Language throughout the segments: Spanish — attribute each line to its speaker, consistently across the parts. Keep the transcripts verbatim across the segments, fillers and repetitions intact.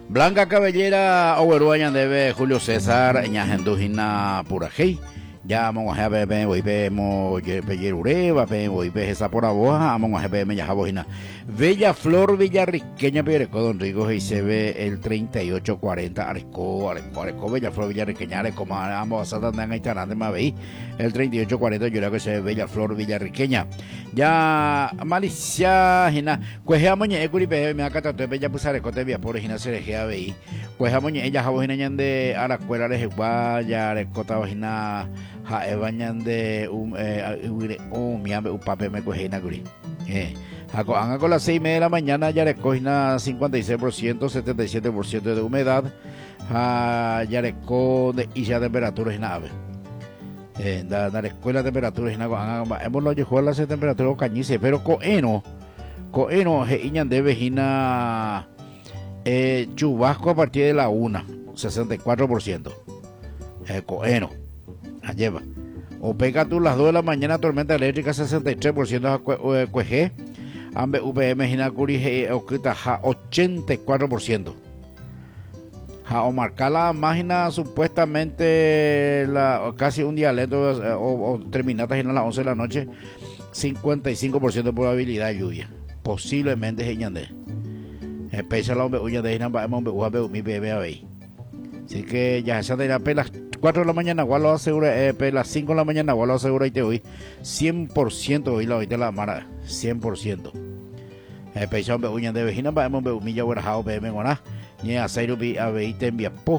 Speaker 1: Blanca Cabellera, Oweruaña debe Julio César, Ñajendujina Purajei. Ya vamos a ver, hoy vemos Pellerureva, hoy ves esa por aboja, vamos a ver, ya jabojina. Bella Flor Villarriqueña, Pireco, Don Rigo, y se ve el treinta y ocho cuarenta, Areco, Areco, Areco, Bella Flor Villarriqueña, Areco, ambos a Santander, Aitarán, Mabey, el treinta y ocho cuarenta, yo creo que se ve Bella Flor Villarriqueña. Ya, Malicia, Gina, Cuejea Moñe, Ecuripe, me acata, te Bella Pusareco, te vía por Gina Serejea, Bey, Cuejea Moñe, ella jabojina de Aracuela, Rejeguaya, Areco, Tabajina. Ha ebañan de un eh un miambe un papel me cogina guri eh hagan con las seis y media de la mañana ya recogina cincuenta y seis por ciento, setenta y siete por ciento de humedad, ha ya recoge y ya temperaturas en ave eh da da escuela temperaturas en agua hemos lo llegó a las temperaturas cañice pero coeno coeno he iñan de vejina eh chubasco a partir de la una, sesenta y cuatro por ciento eh coeno lleva o pega tú las dos de la mañana tormenta eléctrica sesenta y tres por ciento cueje ambe V M Jinacuri oculta ochenta y cuatro por ciento ja o marcar la máquina supuestamente la casi un dialecto o, o terminata a las once de la noche cincuenta y cinco por ciento de probabilidad de lluvia posiblemente jeñande especial hombre uña de hina ba hombre uabe mi bebé ahí así que ya se de la pelas cuatro de la mañana, igual lo asegura, eh, las cinco de la mañana, igual lo asegura y te hoy, cien por ciento hoy la oíste la mara, cien por ciento. El peixón be uña de vejina, va a be humilla guarajao, be me guaná, ni a cero bi a veinte en viapo.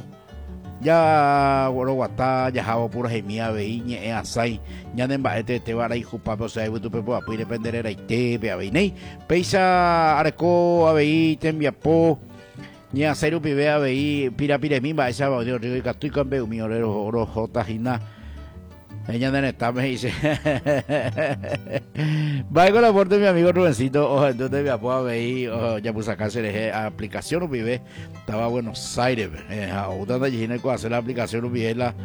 Speaker 1: Ya, guaro guatá, ya jabo pura gemía, veí, ni a sai, ya de embaete te va a ir jupapo, o sea, tu pepo, a puede depender era y te, be a veinei, peixa, areco, a veí, te en viapo. Ni a cero pibe a veí pira pire mimba esa va Dios rico y catuy con veo mi orero oro jota gina ella de neta me dice va con la puerta de mi amigo Rubencito ojo entonces me apoya veí ojo ya puse acá hacer aplicación o pibe estaba a Buenos Aires eh a otra de allí con hacer la aplicación o pibe la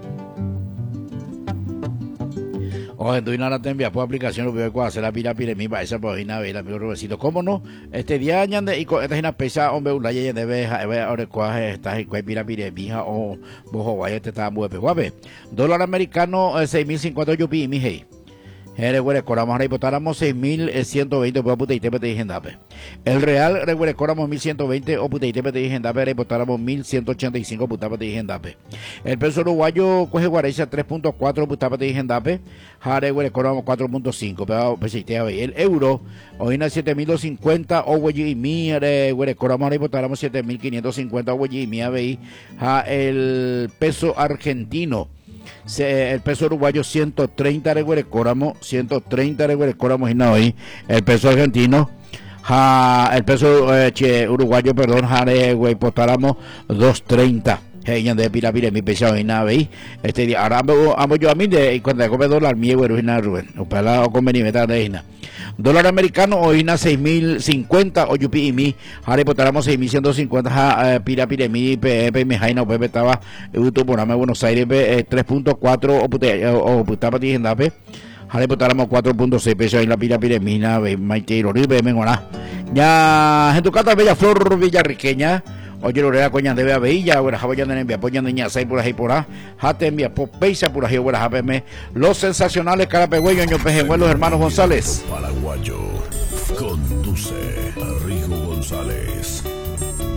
Speaker 1: o entonces nada te envía por aplicación lo que voy a hacer la pila pila mi para esa página ver amigo Robercito cómo no este día añade y esta es una pesa hombre una ya debe ahora cuaje está en cuál pila pila mija o bojo guay este está muy guape dólar americano seis mil cincuenta y ocho pi mi hey Eres güey, coramos ahí votáramos seis mil ciento veinte por puta y te pete dape. El real recuerda coramos mil ciento veinte o puta y te pete dape, ahí votáramos mil ciento ochenta y cinco puta pete dape. El peso uruguayo coge guarecha tres punto cuatro puta pete dape, jare güey, coramos cuatro punto cinco, pero pues si te ve el euro hoy en siete mil doscientos cincuenta o güey y mi güey, coramos ahí votáramos siete mil quinientos cincuenta o güey y mi ahí el peso argentino. Se, el peso uruguayo ciento treinta reguere córamo, ciento treinta reguere córamo y no ahí, el peso argentino, ja, el peso eh, che, uruguayo, perdón, jare güey, postáramos doscientos treinta. Ella de pila pila mi pesado y nada veis este día ahora amo yo a mí de cuando come dólar mi güey na Rubén o para o convenimenta de ina dólar americano hoy na seis mil cincuenta o yupi y mi ahora potáramos seis mil ciento cincuenta pila pila mi pe mi jaina o pepe estaba YouTube por Buenos Aires tres punto cuatro o puta o puta para ti en dape ahora potáramos cuatro punto seis pesos en la pila pila mi na maite ribe me ngona ya en tu casa Bella Flor Villarriqueña. Oye, Lorea coña de Bea Veilla, ahora apoyan en envía, apoyan niña seis por ahí por ahí, jate envía, popeisa por ahí, ahora japeme, los sensacionales carapegüeños, ño pejehuelos, hermanos González.
Speaker 2: Paraguayo, conduce a Rigo González.